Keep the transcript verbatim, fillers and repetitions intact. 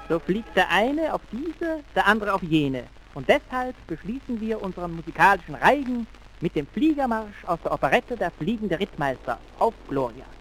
So fliegt der eine auf diese, der andere auf jene. Und deshalb beschließen wir unseren musikalischen Reigen mit dem Fliegermarsch aus der Operette Der fliegende Rittmeister auf Gloria.